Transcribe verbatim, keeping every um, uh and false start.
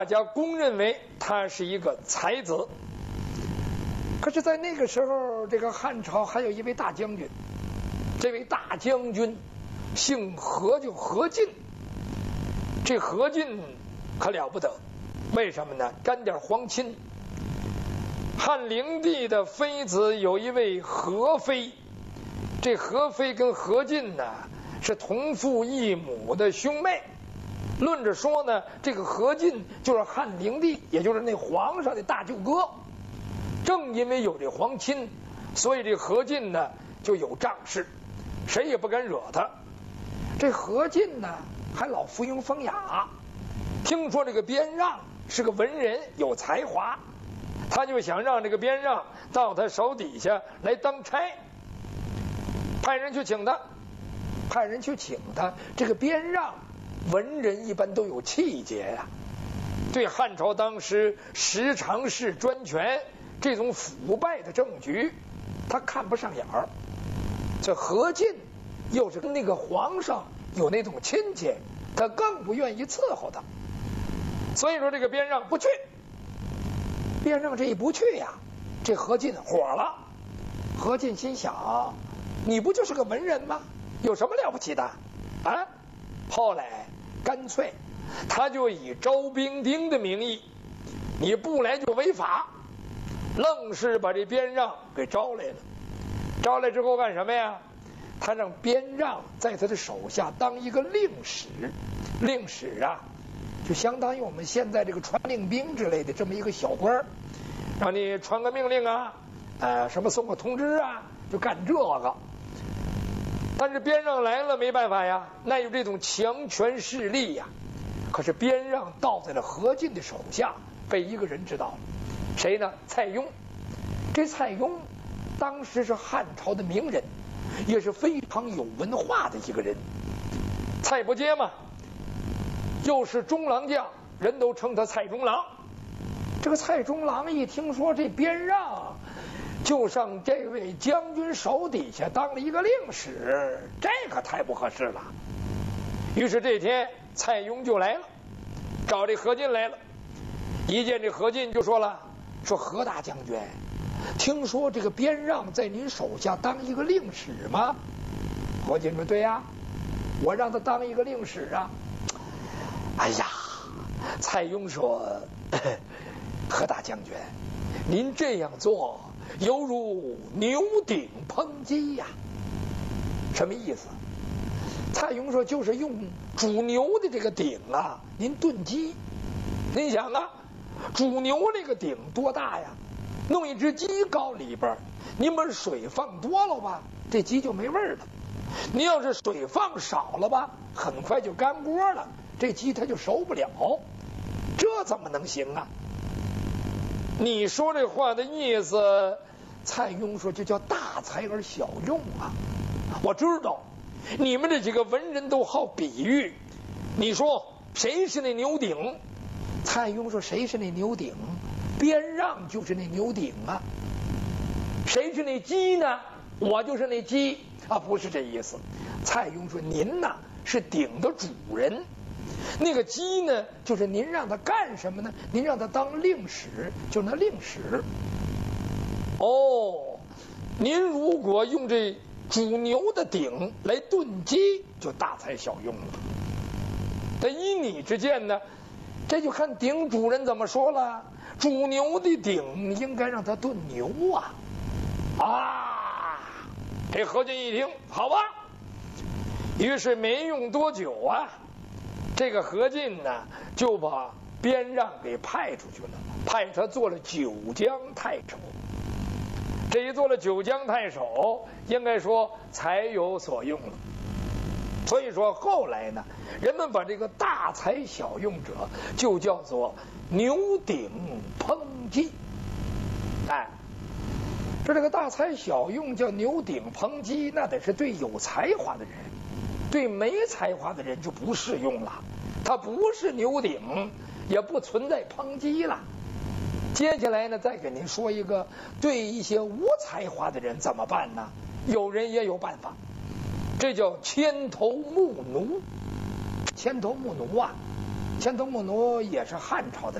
大家公认为他是一个才子。可是，在那个时候，这个汉朝还有一位大将军，这位大将军姓何，就何进。这何进可了不得，为什么呢？沾点皇亲。汉灵帝的妃子有一位何妃，这何妃跟何进呢是同父异母的兄妹。论着说呢，这个何进就是汉灵帝，也就是那皇上的大舅哥。正因为有这皇亲，所以这何进呢就有仗势，谁也不敢惹他。这何进呢还老附庸风雅，听说这个边让是个文人，有才华，他就想让这个边让到他手底下来当差，派人去请他，派人去请他。这个边让文人一般都有气节呀、啊，对汉朝当时十常侍专权这种腐败的政局，他看不上眼儿。这何进又是跟那个皇上有那种亲戚，他更不愿意伺候他。所以说这个边让不去，边让这一不去呀，这何进火了。何进心想，你不就是个文人吗？有什么了不起的啊？后来干脆他就以招兵丁的名义，你不来就违法，愣是把这边让给招来了。招来之后干什么呀？他让边让在他的手下当一个令史。令史啊，就相当于我们现在这个传令兵之类的这么一个小官，让你传个命令啊，呃，什么送个通知啊，就干这个。但是边让来了没办法呀，那有这种强权势力呀。可是边让倒在了何进的手下，被一个人知道了，谁呢？蔡邕。这蔡邕当时是汉朝的名人，也是非常有文化的一个人。蔡伯喈嘛，又是中郎将，人都称他蔡中郎。这个蔡中郎一听说这边让就上这位将军手底下当了一个令史，这可太不合适了。于是这天蔡邕就来了，找这何进来了。一见这何进就说了，说何大将军，听说这个边让在您手下当一个令史吗？何进说，对呀，我让他当一个令史啊。哎呀，蔡邕说，何大将军，您这样做犹如牛鼎烹鸡呀、啊。什么意思？蔡邕说，就是用煮牛的这个鼎啊，您炖鸡。您想啊，煮牛那个鼎多大呀？弄一只鸡羔里边，您把水放多了吧，这鸡就没味儿了。你要是水放少了吧，很快就干锅了，这鸡它就熟不了。这怎么能行啊？你说这话的意思，蔡邕说，这叫大材而小用啊。我知道你们这几个文人都好比喻，你说谁是那牛鼎？蔡邕说，谁是那牛鼎？边让就是那牛鼎啊。谁是那鸡呢？我就是那鸡啊，不是这意思。蔡邕说，您呐是鼎的主人，那个鸡呢就是您让他干什么呢？您让他当令史，就那令史。哦，您如果用这煮牛的鼎来炖鸡，就大材小用了。但依你之见呢，这就看鼎主人怎么说了。煮牛的鼎应该让他炖牛啊！啊，这何进一听，好吧，于是没用多久啊，这个何进呢就把边让给派出去了，派他做了九江太守。这一做了九江太守，应该说才有所用了。所以说后来呢，人们把这个大材小用者就叫做牛鼎烹鸡。哎，说这个大材小用叫牛鼎烹鸡，那得是对有才华的人，对没才华的人就不适用了。它不是牛鼎，也不存在烹鸡了。接下来呢，再给您说一个对一些无才华的人怎么办呢？有人也有办法，这叫牵头牧奴。牵头牧奴啊， 前头木奴也是汉朝的